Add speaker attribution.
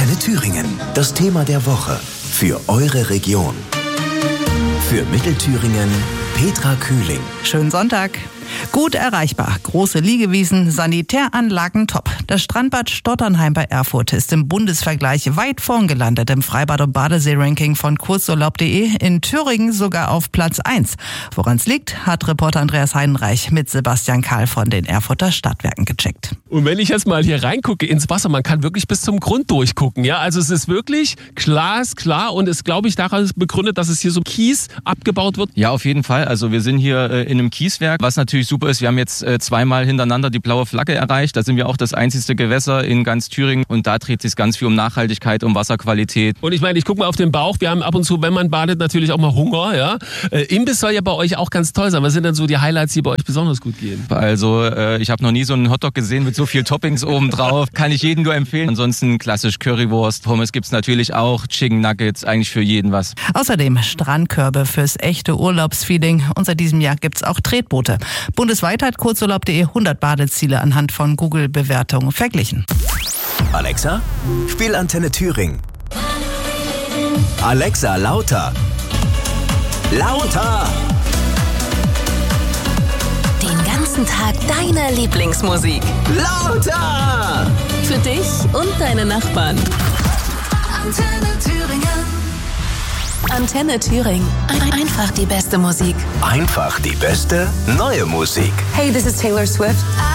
Speaker 1: Antenne Thüringen. Das Thema der Woche für eure Region. Für Mittelthüringen Petra Kühling.
Speaker 2: Schönen Sonntag. Gut erreichbar, große Liegewiesen, Sanitäranlagen top. Das Strandbad Stotternheim bei Erfurt ist im Bundesvergleich weit vorn gelandet im Freibad- und Badesee-Ranking von kurzurlaub.de, in Thüringen sogar auf Platz 1. Woran es liegt, hat Reporter Andreas Heidenreich mit Sebastian Kahl von den Erfurter Stadtwerken gecheckt.
Speaker 3: Und wenn ich jetzt mal hier reingucke ins Wasser, man kann wirklich bis zum Grund durchgucken. Ja, also es ist wirklich glasklar und ist, glaube ich, daran begründet, dass es hier so Kies abgebaut wird.
Speaker 4: Ja, auf jeden Fall. Also wir sind hier in einem Kieswerk, was natürlich super ist. Wir haben jetzt zweimal hintereinander die blaue Flagge erreicht. Da sind wir auch das einzigste Gewässer in ganz Thüringen. Und da dreht sich ganz viel um Nachhaltigkeit, um Wasserqualität.
Speaker 3: Und ich meine, ich gucke mal auf den Bauch. Wir haben ab und zu, wenn man badet, natürlich auch mal Hunger. Ja? Imbiss soll ja bei euch auch ganz toll sein. Was sind denn so die Highlights, die bei euch besonders gut gehen?
Speaker 4: Also ich habe noch nie so einen Hotdog gesehen mit so viel Toppings oben drauf. Kann ich jedem nur empfehlen. Ansonsten klassisch Currywurst. Pommes gibt's natürlich auch. Chicken Nuggets, eigentlich für jeden was.
Speaker 2: Außerdem Strandkörbe fürs echte Urlaubsfeeling. Und seit diesem Jahr gibt's auch Tretboote. Bundesweit hat kurzurlaub.de 100 Badeziele anhand von Google-Bewertungen verglichen.
Speaker 1: Alexa, spiel Antenne Thüringen. Alexa, lauter. Lauter!
Speaker 5: Den ganzen Tag deine Lieblingsmusik.
Speaker 1: Lauter!
Speaker 5: Für dich und deine Nachbarn.
Speaker 6: Antenne Thüringen.
Speaker 5: Antenne Thüringen. Einfach die beste Musik.
Speaker 1: Einfach die beste neue Musik.
Speaker 7: Hey, this is Taylor Swift.